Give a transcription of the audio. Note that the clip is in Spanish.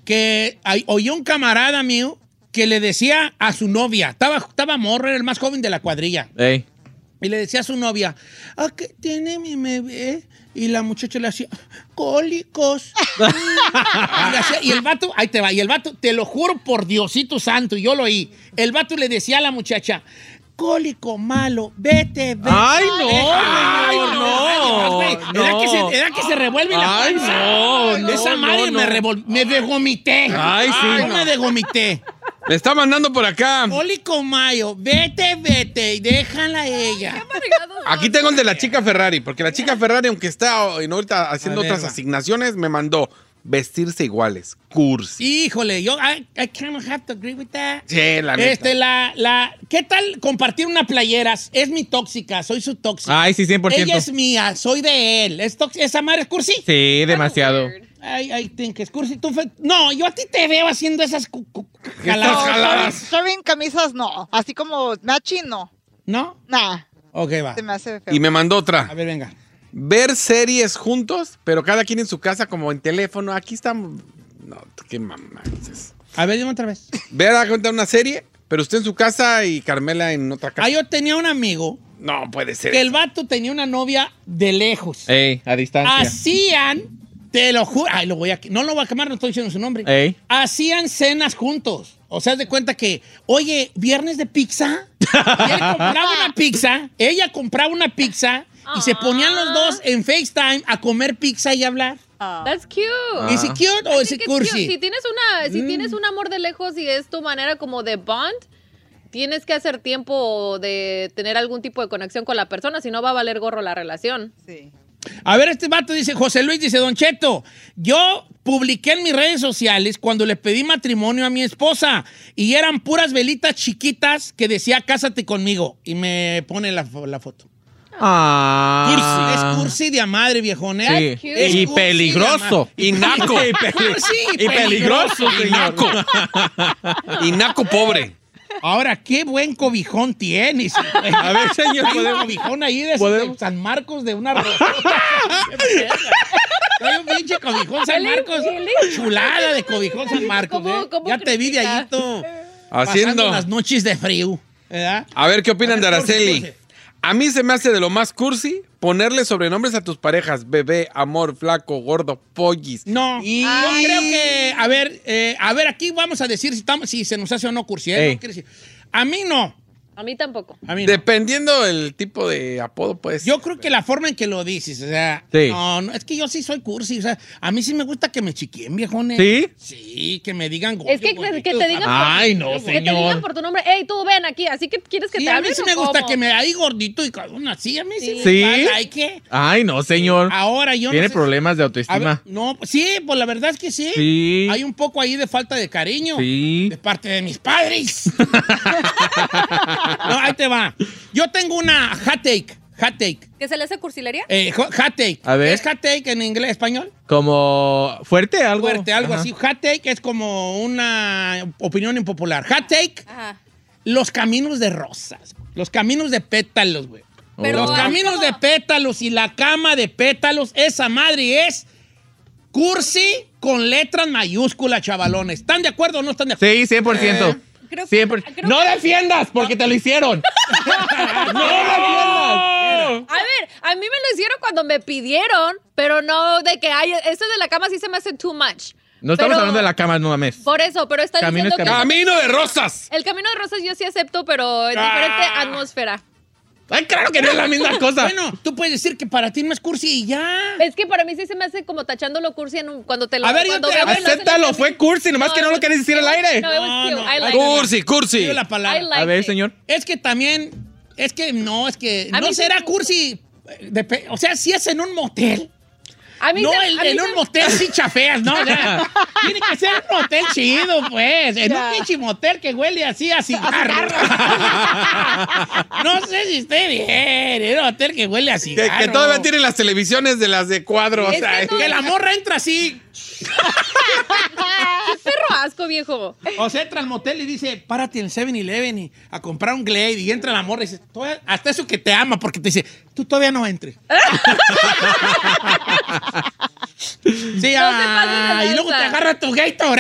que oyó un camarada mío que le decía a su novia, estaba morro, era el más joven de la cuadrilla. Ey. Y le decía a su novia, ¿qué tiene mi bebé? Y la muchacha le hacía, cólicos. Y el vato, ahí te va, y el vato, te lo juro por Diosito Santo, yo lo oí. El vato le decía a la muchacha, cólico malo, vete. ¡Ay, no! ¿Era que se revuelve la ¡Ay, panza? no! Esa madre me degomité. ¡Ay, sí! Yo me degomité. Le está mandando por acá. Cólico mayo, vete y déjala a ella. Aquí tengo el de la chica Ferrari, porque la chica Ferrari, aunque está ahorita haciendo A ver, otras va. asignaciones, me mandó vestirse iguales, cursi. Híjole, yo I kind of have to agree with that. Sí, la neta. ¿Qué tal compartir una playera? Es mi tóxica, soy su tóxica. Ay, sí, 100%. Ella es mía, soy de él. ¿Esa madre es cursi? Sí, demasiado. I think es cursi. No, yo a ti te veo haciendo esas jaladas. Showing camisas, no. Así como matching, no. ¿No? Nah, Ok, va. se me hace feo. Y me mandó otra. A ver, venga. Ver series juntos, pero cada quien en su casa como en teléfono. Aquí estamos. No, qué mamá. A ver, dime otra vez. Ver a contar una serie, pero usted en su casa y Carmela en otra casa. Yo tenía un amigo No puede ser. que el vato tenía una novia de lejos. Ey, a distancia. Hacían, te lo juro, no lo voy a quemar, no estoy diciendo su nombre. Ey. Hacían cenas juntos. O sea, haz de cuenta que, oye, viernes de pizza. Y él compraba una pizza, ella compraba una pizza y se ponían los dos en FaceTime a comer pizza y hablar. That's cute. ¿Es it cute o es it cursi? Si tienes un amor de lejos y es tu manera como de bond, tienes que hacer tiempo de tener algún tipo de conexión con la persona, si no va a valer gorro la relación. Sí. A ver, este vato dice, José Luis dice, Don Cheto, yo publiqué en mis redes sociales cuando le pedí matrimonio a mi esposa y eran puras velitas chiquitas que decía, cásate conmigo. Y me pone la foto. Ah. Es cursi de a madre, viejón, ¿eh? Sí. cute. Es Y cursi peligroso. Y naco. Cursi Y peligroso, Y señor. naco. Y naco pobre. Ahora, qué buen cobijón tienes. A ver, señor, Hay un ¿podemos? cobijón ahí de ¿Podemos? San Marcos de una rosa. Hay un pinche cobijón San Marcos. Chulada de cobijón San Marcos. ¿Cómo Ya te vi de critica? allito. Haciendo. Pasando las noches de frío. ¿Verdad? A ver, ¿qué opinan de cursi, Araceli? cursi. A mí se me hace de lo más cursi ponerle sobrenombres a tus parejas. Bebé, amor, flaco, gordo, pollis. No, yo creo que, a ver, aquí vamos a decir si se nos hace o no cursi. ¿eh? Ey. No quiere decir. A mí no. A mí tampoco. A mí no. Dependiendo del tipo de apodo, pues. Yo creo que la forma en que lo dices, o sea, Sí. no, es que yo sí soy cursi, o sea, a mí sí me gusta que me chiquien, viejones. ¿Sí? Sí, que me digan Es que te digan Ay, no, que te digan señor. por tu nombre, hey, tú ven aquí, así que quieres que Sí, te a mí hablen sí o me gusta cómo? que me ahí gordito y cabrón así, a mí sí. ¿Sí? Hay que. Ay, no, señor. Ahora yo Tiene no sé. problemas de A autoestima. ver, no, sí, pues la verdad es que sí. Sí. Hay un poco ahí de falta de cariño. Sí. De parte de mis padres. No, ahí te va. Yo tengo una hot take. ¿Que se le hace cursilería? Hot take. A ver. ¿Es hot take en inglés, español? Como fuerte, algo. Fuerte, algo Ajá. así. Hot take es como una opinión impopular. Hot take, Ajá. los caminos de rosas. Los caminos de pétalos, güey. Pero Los caminos de pétalos y la cama de pétalos, esa madre es cursi con letras mayúsculas, chavalones. ¿Están de acuerdo o no están de acuerdo? Sí, 100%. Creo que- 100%. creo No que- defiendas porque te lo hicieron. No defiendas. A ver, a mí me lo hicieron cuando me pidieron, pero no de que hay. Eso de la cama sí se me hace too much. No estamos Pero- hablando de la cama, no mames. Por eso, pero está Camino diciendo es que. ¡Camino de rosas! El camino de rosas yo sí acepto, pero en diferente atmósfera. Ay, claro que no es la misma cosa. Bueno, tú puedes decir que para ti no es cursi y ya. Es que para mí sí se me hace como tachándolo cursi cuando te lo. A ver, cuando yo te- veo que lo hacen Acéptalo, en- fue cursi, nomás que no lo querés decir al aire. No, it was cute. I like it. Cursi. Digo la palabra. I like A ver, it. señor. Es que también, es que no A no mí será sí- cursi. O sea, si es en un motel. A mí No, se- a mí en se- un motel sí chafeas, ¿no? O sea, tiene que ser un motel chido, pues. En un pinche motel que huele así a cigarro. No sé si esté bien. En un motel que huele a Que cigarro. todavía tiene las televisiones de las de cuadro. O Es sea, que no- Que la morra entra así. Qué perro asco, viejo. O sea, entra al motel y dice, párate en el 7-Eleven y a comprar un Glade. Y entra la morra y dice, hasta eso que te ama, porque te dice, tú todavía no entres. Sí, pasen de y luego te lanza. agarra tu Gatorade.